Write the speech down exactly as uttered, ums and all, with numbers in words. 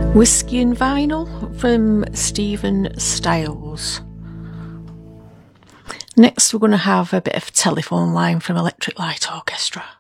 Whiskey and Vinyl from Stephen Stills. Next we're going to have a bit of Telephone Line from Electric Light Orchestra.